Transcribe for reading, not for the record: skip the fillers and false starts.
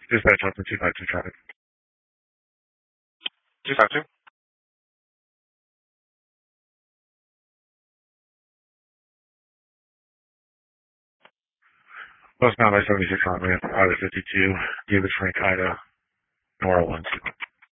Dispatch open 252 traffic. 252. Westbound by 76 on ramp, Highway 52, David Frank Ida, Nora 12.